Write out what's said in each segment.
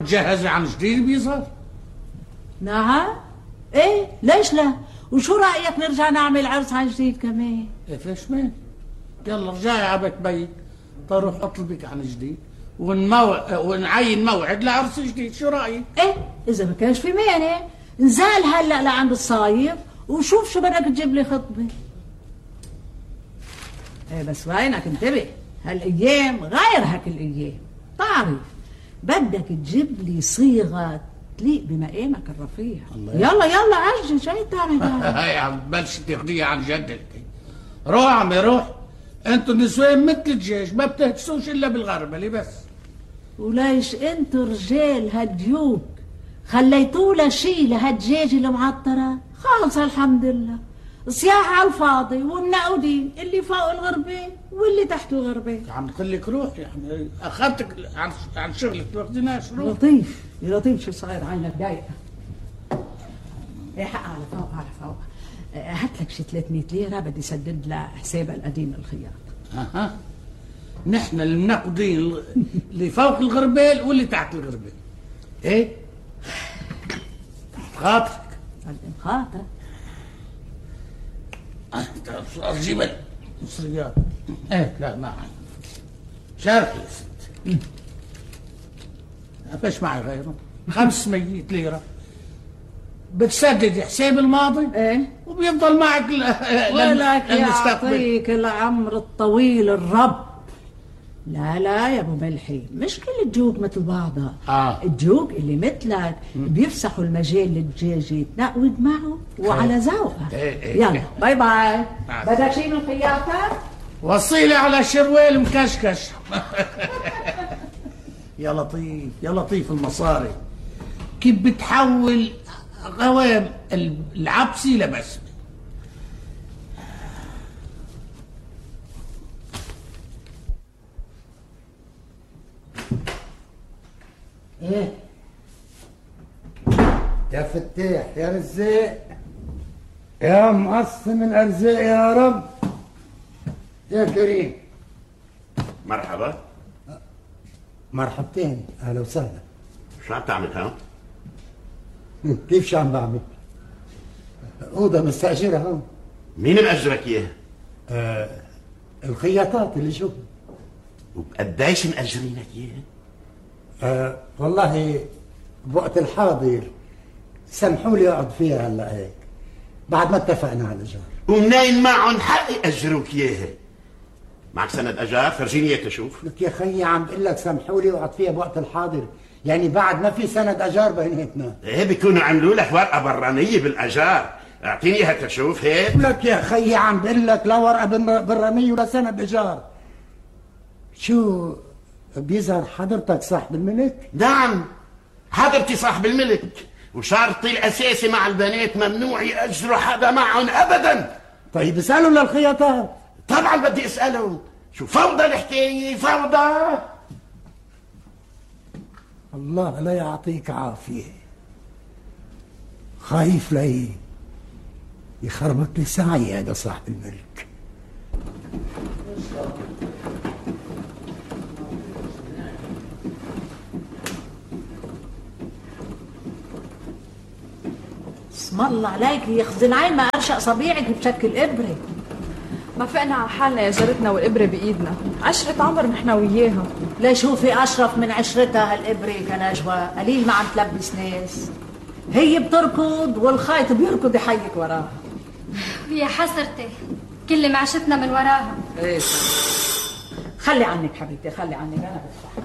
تجهزي عن جديد بيظهر. نعم؟ ايه ليش لا؟ وشو رأيك نرجع نعمل عرس عن جديد كمان؟ ايه فيش مين؟ يلا رجعي على بيت بيك، طروح اطلبك عن جديد ونعين موعد لعرس جديد، شو رأيك؟ ايه اذا ما كانش في مانع نزال هلا لعند الصاير وشوف شو بدك تجيب لي خطبه. ايه بس وينك انتبه، هالايام غير هاك الايام، تعرف بدك تجيب لي صيغه تليق بمقامك الرفيع. يلا يلا عجل، شو تعمل هاي عم تبلش تاخديها عن جد. روح عمي روح، انتوا النسوان مثل الجيش ما بتهجسوش الا بالغربله بس. وليش انتوا رجال هالديوك خليتوا له شيء لهالدجاج المعطره؟ خالص الحمد لله، صياح على الفاضي والنقودين اللي فوق الغربين واللي تحت الغربين. عم تقول لك روح يا عمي، اخذتك عن شغلك تاخذيناش. روح لطيف يا لطيف، شو صاير عينك ضايقه؟ ايه حق على فوق على فوق. هات لك شي 300 ليره بدي سدد لها حسابها القديم الخياط. اها نحن المنقدين اللي فوق الغربال واللي تحت الغربال. ايه خاطرك خاطرك اجيب المصريات. ايه لا ما عندي شارك يا ست. ما فيش معي غيره. 500 ليره بتسدد حساب الماضي ايه وبيفضل معك ولك يعطيك العمر الطويل الرب. لا لا يا ابو ملحي، مش كل الديوك مثل بعضها. الديوك اللي مثلك بيفسحوا المجال للدجاج يتنقود معه وعلى ذوقها. يلا باي باي. بدك شيء من خياطة؟ وصيلي على شروال مكشكش. يا لطيف يا لطيف المصاري كيف بتحول قوام العبسي لبسمة. ايه يا فتاح يا رزاق يا مقسم الارزاق يا رب يا كريم. مرحبا. مرحبتين، اهلا وسهلا. شو عم تعمل هون؟ كيف شو عم بعمل؟ اوضه مستاجرها هون. مين مأجرك اياها؟ الخياطات اللي شوف. وبقديش مأجرينك اياها؟ والله بوقت الحاضر سمحوا لي اقعد فيها هلا هيك بعد ما اتفقنا على الايجار. ومنين معهم حق يأجروك اياها؟ معك سند اجار؟ فرجيني اياها تشوف. لك يا خيي عم بقول لك سمحوا لي اقعد فيها بوقت الحاضر، يعني بعد ما في سند اجار بيناتنا. ايه بيكونوا عملوا لك ورقه برانيه بالاجار، اعطيني اياها تشوف هيك. لك يا خيي عم بقول لك لا ورقه برانيه ولا سند اجار. شو بيظهر حضرتك صاحب الملك؟ نعم حضرتي صاحب الملك، وشرطي الاساسي مع البنات ممنوع يأجروا حدا معهم ابدا. طيب اسالوا للخياطات. طبعا بدي اسالهم، شو فوضى الحكايه فوضى. الله لا يعطيك عافيه، خايف لي يخربط لي سعي هذا صاحب الملك. اسم الله عليك يخزن عين ما ارشق صبيعك بشكل ابره. ما فقنا على حالنا يا جارتنا والابره بايدنا، عشرة عمر نحن وياها. ليش هو في اشرف من عشرتها هالابره كنجوى؟ قليل ما عم تلبس ناس، هي بتركض والخيط بيركض يحيك وراها. يا حسرتي كل معشتنا من وراها. ايه خلي عنك حبيبتي خلي عنك، انا بفتح.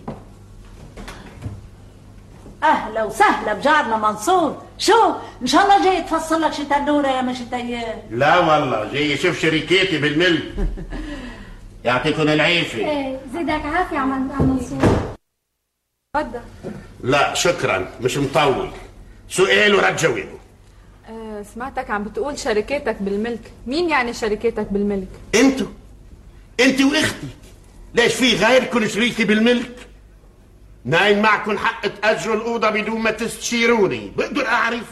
اهلا وسهلا بجارنا منصور. شو ان شاء الله جاي تفصل لك شي تنوره يا مش تيار؟ لا والله جاي يشوف شركاتي بالملك. يعطيكم العافيه. ايه زيدك عافيه عم منصور. تفضل. لا شكرا مش مطول، سؤال ورد جوابه. سمعتك عم بتقول شركاتك بالملك، مين يعني شركاتك بالملك؟ انتو انت واختي، ليش في غيركم شريكي بالملك؟ ناين معكم حق تأجروا الأوضة بدون ما تستشيروني، بقدر أعرف؟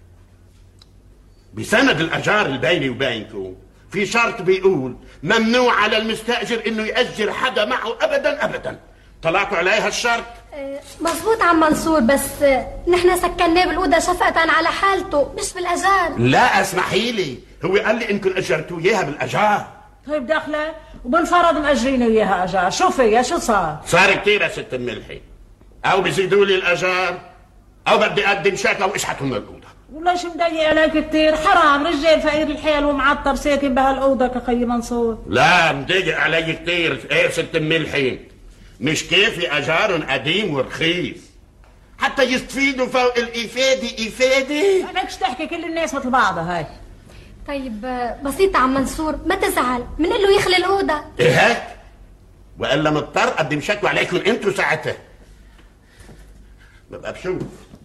بسند الأجار اللي بيني وبينكم في شرط بيقول ممنوع على المستأجر إنه يأجر حدا معه أبدا أبدا. طلعتوا علي هالشرط؟ مظبوط عم منصور، بس نحن سكناه بالأوضة شفقة على حالته مش بالأجار. لا اسمحي لي، هو قال لي انكم اجرتوا اياها بالاجار. طيب داخله وبالفرض مأجرين اياها اجار، شو فيها شو صار؟ صار كثير يا ست الملحي، او بيزيدوا لي الاجار او بدي اقدم شكوى واشحتوا من الاوضه. وليش مضايق عليك كثير؟ حرام، رجال فقير الحيل ومعطر ساكن بهالاوضه كخي منصور. لا مضايق علي كثير. ايه ست الملحي، مش كيفي اجارهم قديم ورخيص حتى يستفيدوا فوق الافاده افاده. عليكش تحكي، كل الناس مثل بعضها هاي. طيب بسيطة عم منصور، ما تزعل، منقول له يخلي الأوضة. ايه هيك؟ والا مضطر اقدم شكوى عليكم انتوا ساعتها. ببقى بشوف.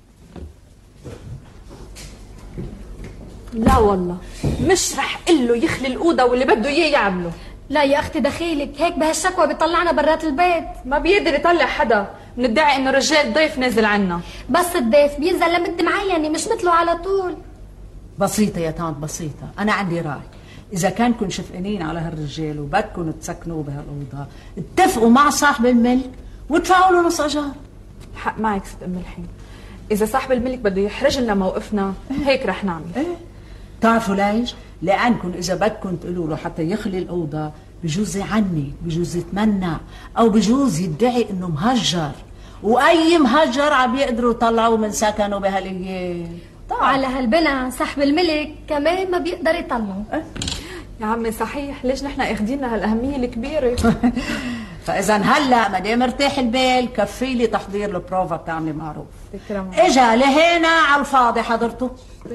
لا والله مش رح قل له يخلي الأوضة واللي بده إياه يعمله. لا يا أختي دخيلك، هيك بهالشكوى بيطلعنا برات البيت. ما بيقدر يطلع حدا، بندعي إنه رجال ضيف نازل عنا. بس الضيف بينزل لمدة معينة، مش مثله على طول. بسيطة يا طنط بسيطة، أنا عندي رأي. إذا كانكم شفقانين على هالرجال وبدكم تسكنوه بهالأوضة، اتفقوا مع صاحب الملك وادفعوا له نص أجار. حق معك ست أم الحين، إذا صاحب الملك بده يحرج لنا موقفنا هيك رح نعمل. تعرفوا ليش؟ لأنكم إذا بدكم تقولوا له حتى يخلي الأوضة بجوز يعني، بجوز يتمنع، أو بجوز يدعي إنه مهجر، وأي مهجر عم يقدروا يطلعوا من سكنه بهالأيام. وعلى هالبنا صاحب الملك كمان ما بيقدر يطلعه. يا عمي صحيح، ليش نحن اخذين لها الأهمية الكبيرة؟ فإذا هلا ما دام مرتاح البال كفي لي تحضير البروفا بتعملي معروف. تكرم. اجا لهنا على الفاضي حضرته.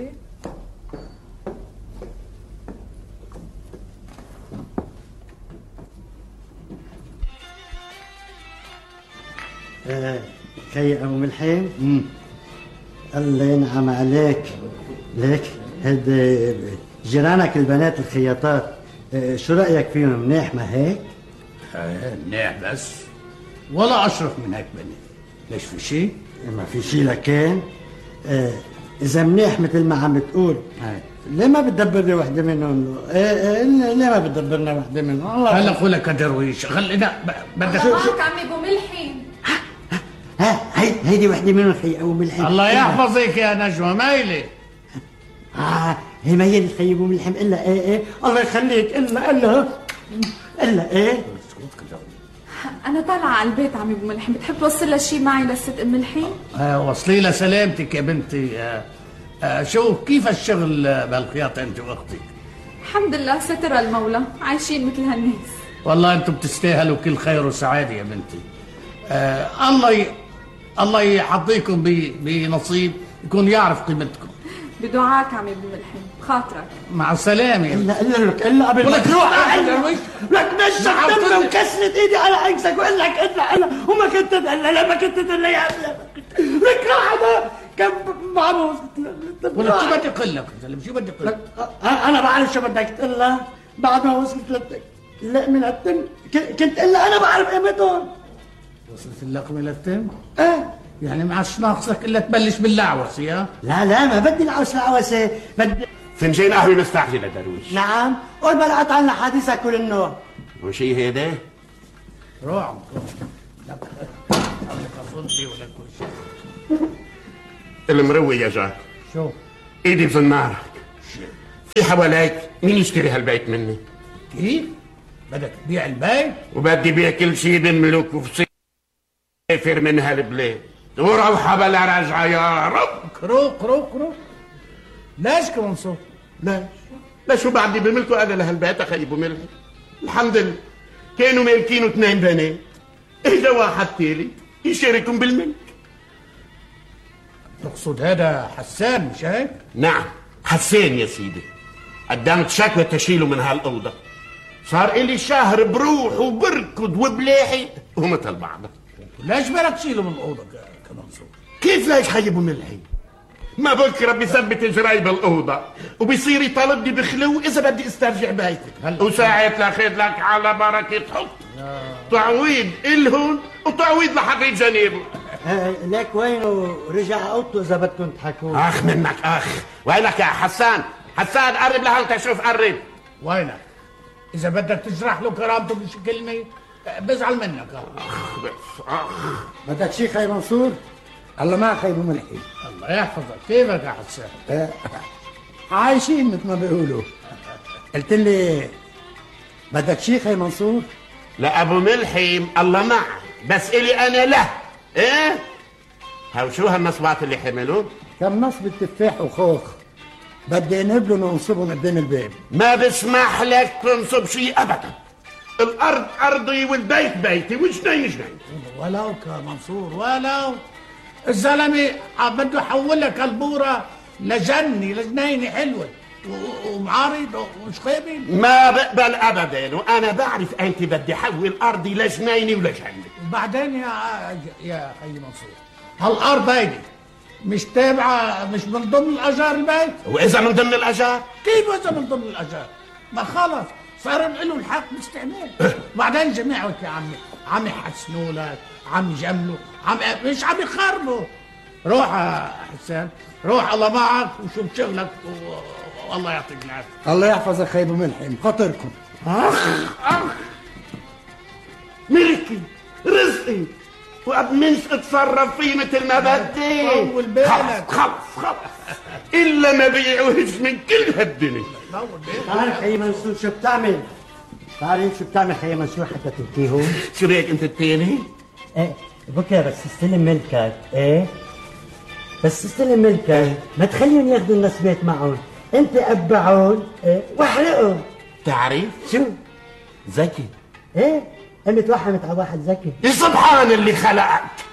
خي ابو ملحين، الله ينعم عليك. ليك هاد جيرانك البنات الخياطات، شو رايك فيهم؟ منيح ما هيك؟ منيح، بس ولا اشرف من هيك بني. ليش في شيء؟ ما في شيء. لكن اذا منيح مثل ما عم بتقول، ليه ما بتدبر لي وحده منهم؟ ليه ما بتدبرنا وحده منهم؟ هلا خلك يا درويش، خلينا بدك شو عمي ابو ملحين. هيدي وحده منهم خي ابو ملحم. الله يحفظك يا نجوى مايلي. هي ما هي الخي ابو ملحم الا ايه الله يخليك الا ايه. انا طالعه على البيت عمي ابو ملحم، بتحب توصل لها شيء معي لست ام الحين؟ وصلي لها سلامتك يا بنتي. شو كيف الشغل بالخياطه انت واختك؟ الحمد لله ستر المولى، عايشين مثل هالناس. والله انتم بتستاهلوا كل خير وسعاده يا بنتي. الله يحظيكم بنصيب يكون يعرف قيمتكم. بدعاك عمي ابو ملحم، بخاطرك. مع السلامه. الا قبل ما تروح لك مشت دمي وكسرت ايدي على عكسك واقول لك الا وما كنت لا ما كنت الا يا لك هذا كم بعرف. ولا شو بدي اقول لك؟ شو بدي اقول لك؟ انا بعرف شو بدك تقول لها بعد ما وصلت لك من التم. كنت الا انا بعرف قيمتهم. وصلت اللقمه للتم؟ يعني ما عادش ناقصك الا تبلش باللعوسه. يا لا ما بدي العوسه، بدي فنجان قهوه مستعجله درويش. نعم، قول بلعت عنا حديثك كل النوم. وشي هيدا؟ روح لك صلتي ولا كل شيء. المروي يا جار. شو؟ ايدي بزنارك. في حواليك مين يشتري هالبيت مني؟ كيف؟ بدك تبيع البيت؟ وبدي بيع كل شيء بملك وفسافر من هالبلاد وروحها بلا رجعه يا رب. كروك ليش كمنصور؟ ليش شو بعدي بملكه انا لهالبيت اخي ابو ملحم؟ الحمد لله كانوا مالكينه 2 بنات، اجا واحد ثالث يشاركهم بالملك. تقصد هذا حسان مش هيك؟ نعم حسان يا سيدي. قدمت شكوى تشيله من هالاوضه، صار إلي شهر بروح وبركض وبلاحي ومثل بعضه. ليش بدك تشيله من الاوضه كمنصور؟ كيف ليش حي ابو ملحي؟ ما بكره بثبت جراي بالاوضه وبصير يطالبني بخلو اذا بدي استرجع بيتك، وساعات لاخذ لك على بركه حط تعويض الهن وتعويض لحقيت جنيبه. ليك وينه رجع اوضته اذا بدكم تحكوا. اخ منك اخ. وينك يا حسان؟ قرب لهالتا شوف قرب. وينك؟ اذا بدك تجرح له كرامته بش كلمه بزعل منك. بدك شيء خي منصور؟ الله معك خي ابو ملحي. الله يحفظك. كيفك يا حسان؟ عايشين مثل ما بيقولوا. قلت لي بدك شيء خي منصور؟ لا ابو ملحي الله معك، بس الي انا لا. ايه هاو شو هالنصبات اللي حملون؟ كم نصب تفاح وخوخ بدي انبلهم ونصبهم قدام الباب. ما بسمح لك تنصب شيء ابدا. الارض ارضي والبيت بيتي وجنين جنين. ولو منصور ولو الزلمه بده يحولك البوره لجنينه حلوه ومعارض ومش قابل. ما بقبل ابدا، وانا بعرف انت بدي احول ارضي لجنينه ولجنه. وبعدين يا خي منصور هالارض هيدي مش تابعه، مش من ضمن الاجار البيت. واذا من ضمن الاجار؟ كيف اذا من ضمن الاجار؟ ما خلص صار له الحق باستعمال. بعدين جماعه يا عم يحسنوا لك، عم يجملوا، مش عم يخربوا. روح يا حسان، روح الله معك وشوف شغلك والله يعطيك العافيه. الله يحفظك خي ابو ملحم، خاطركم. ملكي رزقي وابنش اتصرف فيه مثل ما بدي. طول بالك. خلص الا ما بيعوهش من كل هالدنيا. طول بالك. تعرف خي منصور شو بتعمل؟ تعرف شو بتعمل خي منصور حتى تبكيهم؟ شو رايك انت التاني؟ ايه بكره بس تستلم ملكك. ايه بس تستلم ملكك ما تخليهم ياخذوا النسبات معهم، انت ابعهم واحرقهم. تعرف شو؟ ذكي. ايه قمت وحمت على واحد ذكي. سبحان اللي خلقك.